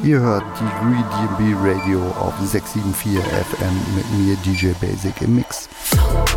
Ihr hört die GreeDB Radio auf 674 FM mit mir DJ Basic im Mix.